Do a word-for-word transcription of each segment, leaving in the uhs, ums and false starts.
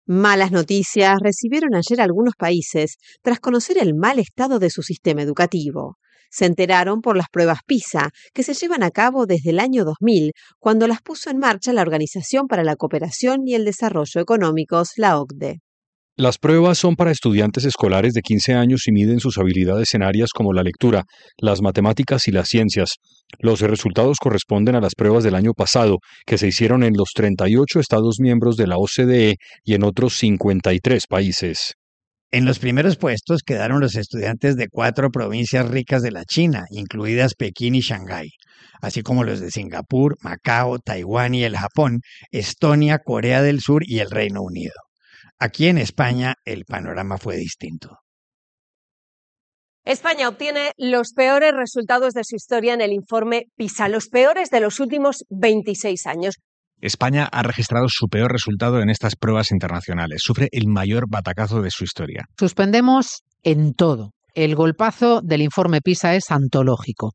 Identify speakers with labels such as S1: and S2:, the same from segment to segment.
S1: Malas noticias recibieron ayer algunos países tras conocer el mal estado de su sistema educativo. Se enteraron por las pruebas PISA, que se llevan a cabo desde el año dos mil, cuando las puso en marcha la Organización para la Cooperación y el Desarrollo Económicos, la O C D E.
S2: Las pruebas son para estudiantes escolares de quince años y miden sus habilidades en áreas como la lectura, las matemáticas y las ciencias. Los resultados corresponden a las pruebas del año pasado, que se hicieron en los treinta y ocho Estados miembros de la O C D E y en otros cincuenta y tres países.
S3: En los primeros puestos quedaron los estudiantes de cuatro provincias ricas de la China, incluidas Pekín y Shanghái, así como los de Singapur, Macao, Taiwán y el Japón, Estonia, Corea del Sur y el Reino Unido. Aquí en España el panorama fue distinto.
S4: España obtiene los peores resultados de su historia en el informe PISA, los peores de los últimos veintiséis años.
S5: España ha registrado su peor resultado en estas pruebas internacionales. Sufre el mayor batacazo de su historia.
S6: Suspendemos en todo. El golpazo del informe PISA es antológico.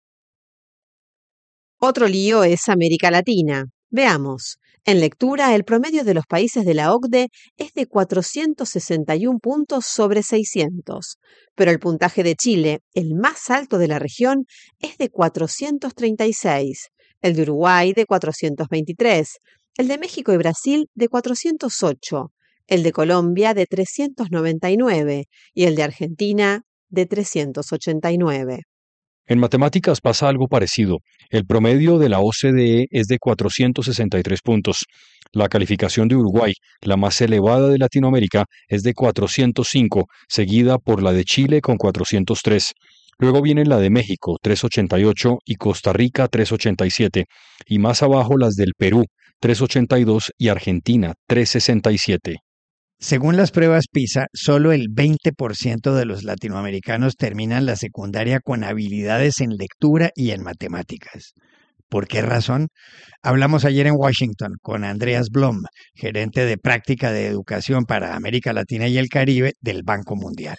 S1: Otro lío es América Latina. Veamos. En lectura, el promedio de los países de la O C D E es de cuatrocientos sesenta y un puntos sobre seiscientos, pero el puntaje de Chile, el más alto de la región, es de cuatrocientos treinta y seis, el de Uruguay de cuatrocientos veintitrés, el de México y Brasil de cuatrocientos ocho, el de Colombia de trescientos noventa y nueve y el de Argentina de trescientos ochenta y nueve.
S2: En matemáticas pasa algo parecido. El promedio de la O C D E es de cuatrocientos sesenta y tres puntos. La calificación de Uruguay, la más elevada de Latinoamérica, es de cuatrocientos cinco, seguida por la de Chile con cuatrocientos tres. Luego viene la de México, trescientos ochenta y ocho, y Costa Rica, trescientos ochenta y siete. Y más abajo las del Perú, trescientos ochenta y dos, y Argentina, trescientos sesenta y siete.
S3: Según las pruebas PISA, solo el veinte por ciento de los latinoamericanos terminan la secundaria con habilidades en lectura y en matemáticas. ¿Por qué razón? Hablamos ayer en Washington con Andreas Blom, gerente de práctica de educación para América Latina y el Caribe del Banco Mundial.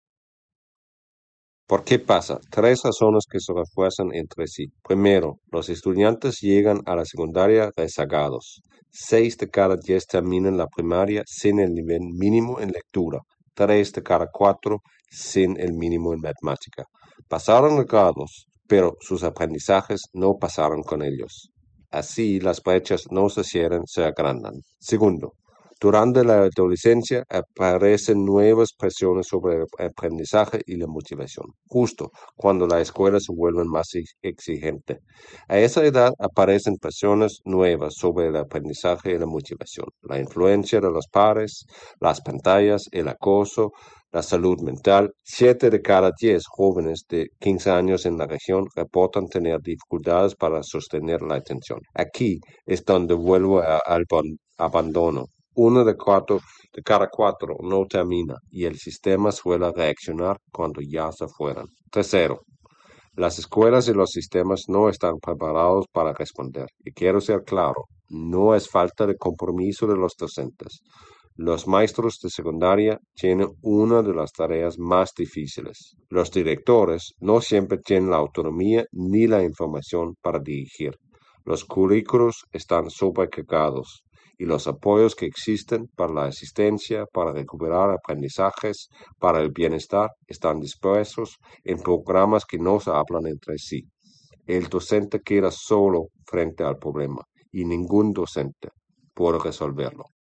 S7: ¿Por qué pasa? Tres razones que se refuerzan entre sí. Primero, los estudiantes llegan a la secundaria rezagados. Seis de cada diez terminan la primaria sin el nivel mínimo en lectura. Tres de cada cuatro sin el mínimo en matemática. Pasaron los grados, pero sus aprendizajes no pasaron con ellos. Así las brechas no se cierran, se agrandan. Segundo, durante la adolescencia aparecen nuevas presiones sobre el aprendizaje y la motivación, justo cuando la escuela se vuelve más exigente. A esa edad aparecen presiones nuevas sobre el aprendizaje y la motivación, la influencia de los padres, las pantallas, el acoso, la salud mental. Siete de cada diez jóvenes de quince años en la región reportan tener dificultades para sostener la atención. Aquí es donde vuelvo a- al ban- abandono. Uno de, cuatro, de cada cuatro no termina y el sistema suele reaccionar cuando ya se fueran. Tercero, las escuelas y los sistemas no están preparados para responder. Y quiero ser claro, no es falta de compromiso de los docentes. Los maestros de secundaria tienen una de las tareas más difíciles. Los directores no siempre tienen la autonomía ni la información para dirigir. Los currículos están sobrecargados y los apoyos que existen para la asistencia, para recuperar aprendizajes, para el bienestar, están dispersos en programas que no se hablan entre sí. El docente queda solo frente al problema y ningún docente puede resolverlo.